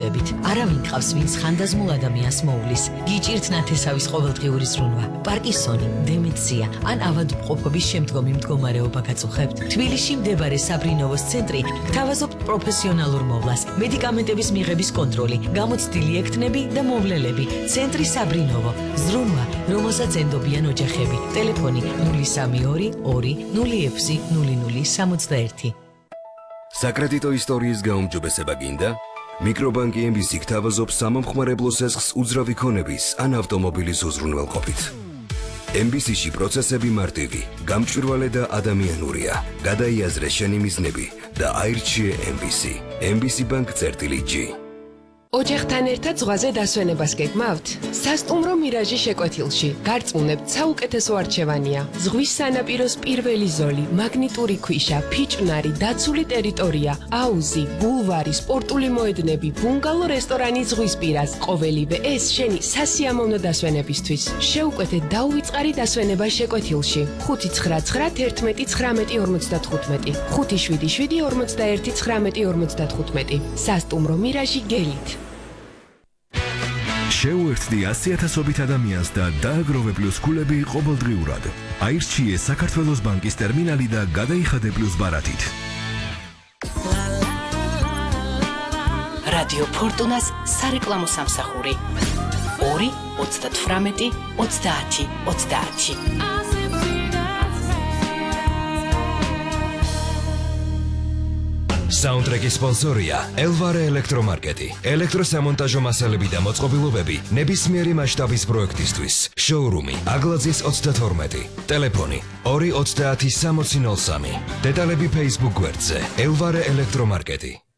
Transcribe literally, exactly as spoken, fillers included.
არავინ ყავს, ვინც ხანდაზმულ ადამიანს მოულის. გიჭირთ ნათესავის ყოველდღიური ზრუნვა, პარკინსონი, დემენცია ან ავადმყოფობის შემდგომი მდგომარეობა გაწუხებთ. თბილისში მდებარე საბრინოვოს ცენტრი გთავაზობთ პროფესიონალურ მოვლას, მედიკამენტების მიღების კონტროლი, გამოცდილი ექთნები და მოვლელები. ცენტრი საბრინოვო, ზრუნვა, რომელსაც ენდობიან ოჯახები. ტელეფონი ნული სამი ორი ორი ნული ექვსი ნული ნული სამოცდაერთი. საკრედიტო ისტორიის გაუმჯობესება გინდა? მიკრობანკი ემ ბი სი გთავაზობს სამომხმარებლო სესხს უძრავი ქონების ან ავტომობილის უზრუნველყოფით. ემ ბი სი-ში პროცესები მარტივი, გამჭვირვალე და ადამიანურია. გადაიაზრე შენი მიზნები და აირჩიე ემ ბი სი. ემ ბი სი ბანკ წერტილი ჯი. ოჯახთან ერთად ზღვაზე დასვენებას გეგმავთ? სასტუმრო მირაჟი შეკვეთილში. გარწმუნებთ, საუკეთესო არჩევანია. ზღვის სანაპიროს პირველი ზოლი, მაგნიტური ქვიშა, ფიჭვნარი, დაცული ტერიტორია, აუზი, ბულვარი, სპორტული მოედნები, ბუნგალო რესტორანი ზღვის პირას. ყოველივე ეს შენი სასიამოვნო დასვენებისთვის. შეუკვეთეთ დაუვიწყარი დასვენება შეკვეთილში. ხუთი ცხრა ცხრა ერთმეტი ცხრამეტი ორმოცდათხუთმეტი, ხუთი შვიდი შვიდი ორმოცდაერთი ცხრამეტი ორმოცდათხუთმეტი. სასტუმრო მირაჟი გელით. შეუერთდი ასიათასობით ადამიანს და დააგროვე პლუს ქულები ყოველდღიურად. აირჩიე საქართველოს ბანკის ტერმინალი და გადაიხადე პლუს ბარათით. რადიო ფორტუნას სარეკლამო სამსახური ორი ოცდათვრამეტი ოცდაათი ოცდაათი. საუნდტრეკის სპონსორია ელვარე ელექტრომარკეტი. ელექტროსამონტაჟო მასალები და მოწყობილობები ნებისმიერი მასშტაბის პროექტისთვის. შოურუმი აგლაძის ოცდათორმეტი. ტელეფონი ორი ოცდაათი სამოცი ნული სამი. დეტალები Facebook გვერდზე ელვარე ელექტრომარკეტი.